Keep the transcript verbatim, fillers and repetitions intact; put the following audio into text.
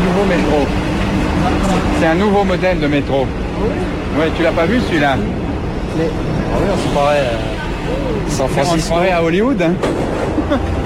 nouveau métro. C'est un nouveau modèle de métro. Ouais, tu l'as pas vu celui-là? Mais... Ah oui, on se croirait euh, San On se Francisco. croirait à Hollywood, hein.